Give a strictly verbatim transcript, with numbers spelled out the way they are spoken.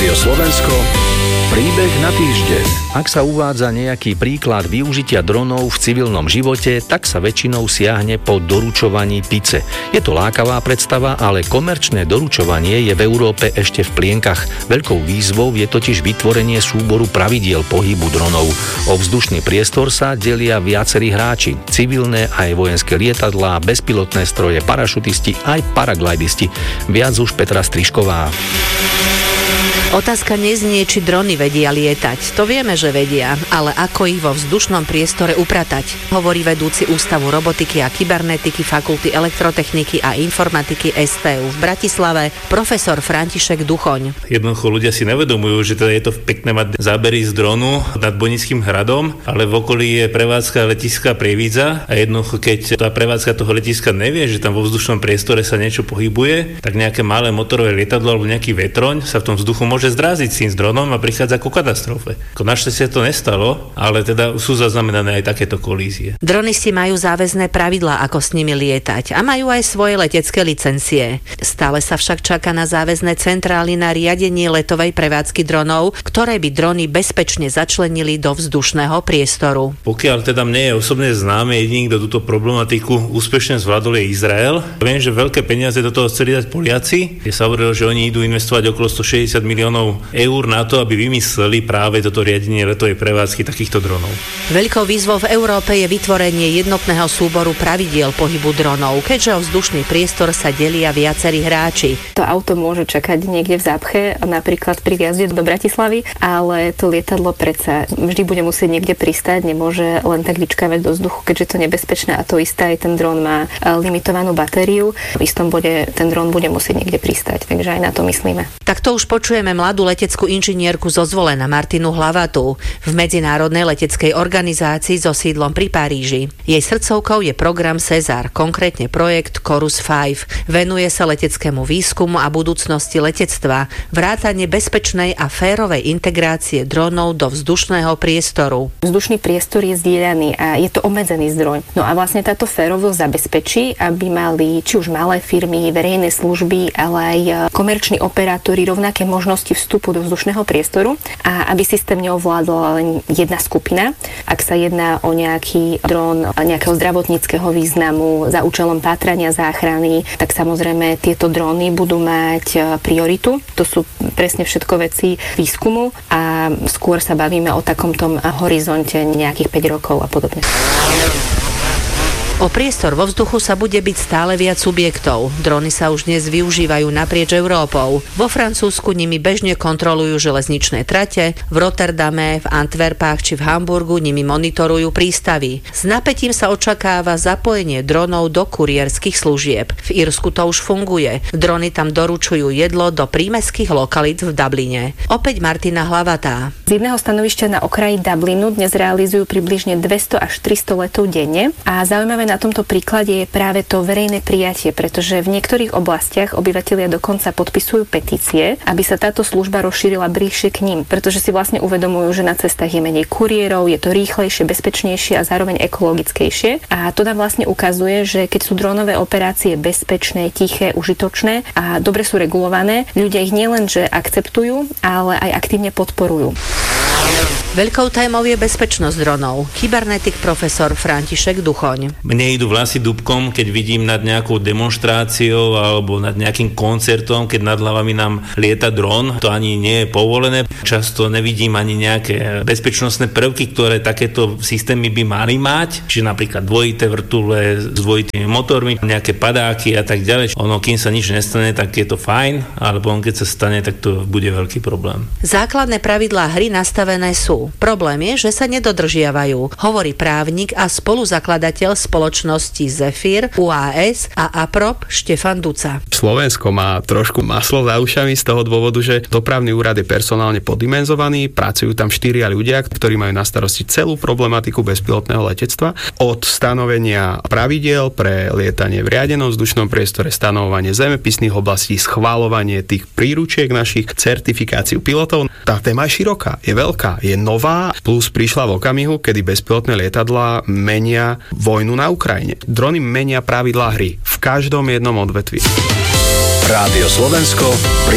Rádio Slovensko, príbeh na týždeň. Ak sa uvádza nejaký príklad využitia dronov v civilnom živote, tak sa väčšinou siahne po doručovaní pice. Je to lákavá predstava, ale komerčné doručovanie je v Európe ešte v plienkach. Veľkou výzvou je totiž vytvorenie súboru pravidiel pohybu dronov. O vzdušný priestor sa delia viacerí hráči. Civilné aj vojenské lietadlá, bezpilotné stroje, parašutisti aj paraglajdisti. Viac už Petra Strižková. Otázka neznie, či drony vedia lietať. To vieme, že vedia, ale ako ich vo vzdušnom priestore upratať, hovorí vedúci Ústavu robotiky a kybernetiky Fakulty elektrotechniky a informatiky es té ú v Bratislave, profesor František Duchoň. Jednoducho ľudia si nevedomujú, že teda je to pekné mať zábery z dronu nad Bojnickým hradom, ale v okolí je prevádzka letiska Prievidza a jednoducho keď tá prevádzka toho letiska nevie, že tam vo vzdušnom priestore sa niečo pohybuje, tak nejaké malé motorové lietadlo alebo nejaký vetroň sa v tom vzduchu môže zdraziť s tým s dronom a prichádza ku katastrofe. Našťastie to nestalo, ale teda sú zaznamenané aj takéto kolízie. Dronisti majú záväzné pravidlá, ako s nimi lietať a majú aj svoje letecké licencie. Stále sa však čaká na záväzné centrály na riadenie letovej prevádzky dronov, ktoré by drony bezpečne začlenili do vzdušného priestoru. Pokiaľ teda mne je osobne známe, jediný, kto túto problematiku úspešne zvládol, je Izrael. Viem, že veľké peniaze do toho chceli dať Poliaci. Je sa hovorilo, že oni idú investovať okolo stošesťdesiat miliónov eur na to, aby vymysleli práve toto riadenie letovej prevádzky takýchto dronov. Veľkou výzvou v Európe je vytvorenie jednotného súboru pravidiel pohybu dronov, keďže o vzdušný priestor sa delia viacerí hráči. To auto môže čakať niekde v zápche, napríklad pri vjazde do Bratislavy, ale to lietadlo predsa vždy bude musieť niekde pristať, nemôže len tak vyčkávať do vzduchu, keďže to je nebezpečné a to isté aj ten dron má limitovanú batériu. V istom bode ten dron bude musieť niekde pristať, takže aj na to myslíme. Tak to už počujeme mladú leteckú inžinierku zo Zvolena Martinu Hlavatú v Medzinárodnej leteckej organizácii so sídlom pri Paríži. Jej srdcovkou je program César, konkrétne projekt Chorus päť. Venuje sa leteckému výskumu a budúcnosti letectva, vrátane bezpečnej a férovej integrácie dronov do vzdušného priestoru. Vzdušný priestor je zdieľaný a je to obmedzený zdroj. No a vlastne táto férovosť zabezpečí, aby mali či už malé firmy, verejné služby, ale aj komerční operátori rovnaké možnosti vstupu do vzdušného priestoru a aby systém neovládla len jedna skupina. Ak sa jedná o nejaký dron nejakého zdravotníckeho významu za účelom pátrania záchrany, tak samozrejme tieto dróny budú mať prioritu. To sú presne všetko veci výskumu a skôr sa bavíme o takomto horizonte nejakých päť rokov a podobne. O priestor vo vzduchu sa bude byť stále viac subjektov. Drony sa už dnes využívajú naprieč Európou. Vo Francúzsku nimi bežne kontrolujú železničné trate, v Rotterdame, v Antwerpách či v Hamburgu nimi monitorujú prístavy. S napätím sa očakáva zapojenie dronov do kurierských služieb. V Írsku to už funguje. Drony tam doručujú jedlo do prímestských lokalít v Dubline. Opäť Martina Hlavatá. Z jedného stanovišťa na okraji Dublinu dnes realizujú približne dvesto až tristo letov denne a zaujímavé na tomto príklade je práve to verejné prijatie, pretože v niektorých oblastiach obyvatelia dokonca podpisujú petície, aby sa táto služba rozšírila bližšie k ním, pretože si vlastne uvedomujú, že na cestách je menej kuriérov, je to rýchlejšie, bezpečnejšie a zároveň ekologickejšie. A to nám vlastne ukazuje, že keď sú dronové operácie bezpečné, tiché, užitočné a dobre sú regulované, ľudia ich nielenže akceptujú, ale aj aktívne podporujú. Veľkou témou je bezpečnosť dronov. Kybernetik profesor František Duchoň. Mne idú vlasy dúbkom, keď vidím nad nejakou demonštráciou alebo nad nejakým koncertom, keď nad hlavami nám lieta dron. To ani nie je povolené. Často nevidím ani nejaké bezpečnostné prvky, ktoré takéto systémy by mali mať. Čiže napríklad dvojité vrtule s dvojitými motormi, nejaké padáky a tak ďalej. Ono, kým sa nič nestane, tak je to fajn, alebo on keď sa stane, tak to bude veľký problém. Základné pravidlá hry nastavené sú. Problém je, že sa nedodržiavajú, hovorí právnik a spoluzakladateľ spoločnosti Zephyr, ú á es a Aprop Štefan Duca. Slovensko má trošku maslo za ušami z toho dôvodu, že dopravný úrad je personálne poddimenzovaný, pracujú tam štyria ľudia, ktorí majú na starosti celú problematiku bezpilotného letectva, od stanovenia pravidiel pre lietanie v riadenom vzdušnom priestore, stanovovanie zemepisných oblastí, schvaľovanie tých príručiek našich, certifikáciu pilotov. Tá téma je široká, je veľká, je nová, plus prišla v okamihu, kedy bezpilotné lietadlá menia vojnu na Ukrajine. Drony menia pravidlá hry v každom jednom odvetví. Rádio Slovensko